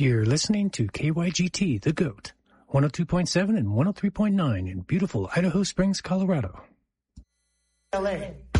You're listening to KYGT, The Goat, 102.7 and 103.9 in beautiful Idaho Springs, Colorado. LA.